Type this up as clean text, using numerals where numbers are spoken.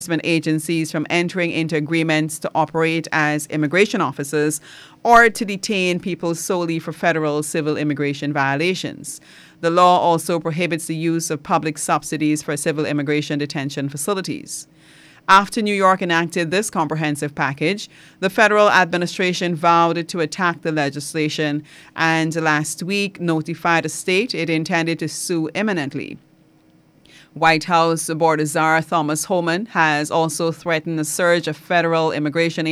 agencies from entering into agreements to operate as immigration officers or to detain people solely for federal civil immigration violations. The law also prohibits the use of public subsidies for civil immigration detention facilities. After New York enacted this comprehensive package, the federal administration vowed to attack the legislation and last week notified the state it intended to sue imminently. White House Board Czar Thomas Homan has also threatened a surge of federal immigration